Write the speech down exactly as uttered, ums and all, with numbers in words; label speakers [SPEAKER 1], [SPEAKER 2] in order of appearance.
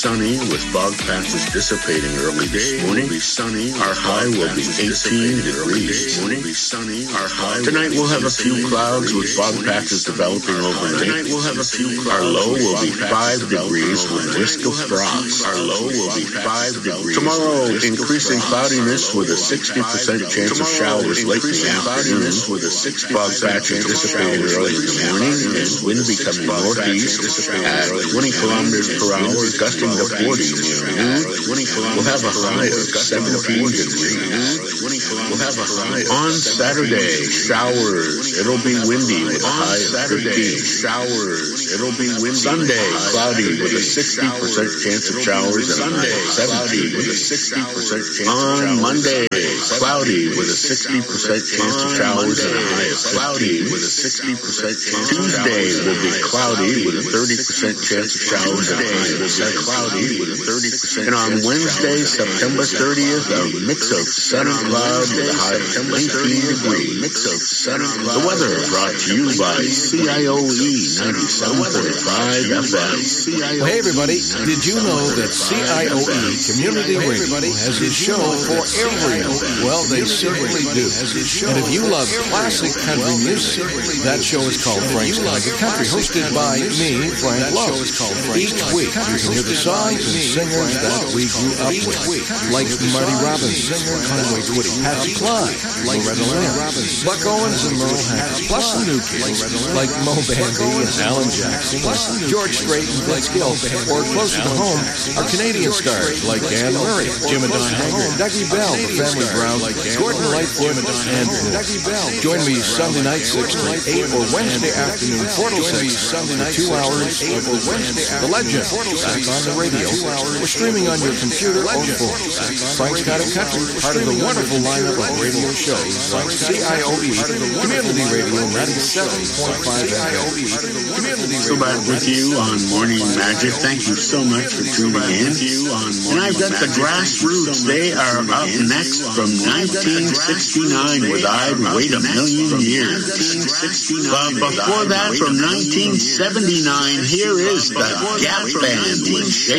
[SPEAKER 1] sunny with fog patches dissipating early this morning. Be sunny. Our high will be eighteen degrees. Morning. Be sunny. Our high. Tonight we'll have a few clouds with fog patches developing overnight. Tonight we'll have a few clouds. Our low will be five degrees with risk of frost. Our low will be five degrees. Tomorrow, increasing cloudiness with a sixty percent chance of showers late in the afternoon. With a sixty fog patches dissipating early in the morning and wind becoming northeast at twenty kilometers per hour, gusting to forty near noon. We'll have a high of seventeen degrees. We'll have a high on Saturday. Showers. It'll be windy with a high of fifteen. Showers. It'll be windy. Sunday, cloudy with a sixty percent chance of showers and a high of seventeen with a sixty percent chance of showers. On Monday, cloudy with a sixty percent chance of showers and a high of cloudy with a sixty percent chance. Tuesday will be cloudy with a thirty percent chance of showers and a high of cloudy with a thirty percent. And on Wednesday, September thirtieth, a mix of sun and cloud with a high of nineteen degrees. Mix of sun and cloud. The weather brought to you by C I O E ninety-seven point five F M.
[SPEAKER 2] Well, hey everybody, did you know that C I O E Community Radio has a show for everyone? Well, they certainly do. And if you love classic country music, that show is called Frank's Country Country, hosted by me, Frank Lowe. Each week, you can hear the songs and singers that we grew up with, like Marty Robbins, Conway Twitty, Patsy Cline, Loretta Lynn, Buck Owens and Merle Haggard, plus the new kids like Mo Bandy and Alan Jackson, George Strait and Blitz Gill, or closer to home, our Canadian stars like Dan Murray, Jim and Don Haggard, Dougie Bell, the Family Brown, Gordon Lightfoot, and Dougie Bell. Join me Sunday night six to eight or Wednesday afternoon four to six for two hours of The Legend back on the radio or streaming on your computer or phone. Frank's Country Country, part of the wonderful lineup of radio shows like C I O E Community Radio ninety-seven point five F M.
[SPEAKER 1] So back with you on Morning Magic. Thank you so much for tuning in. And I've got the Grassroots. They are up next from nineteen sixty-nine with I'd Wait a Million Years. But before that, from nineteen seventy-nine, here is the Gap Band with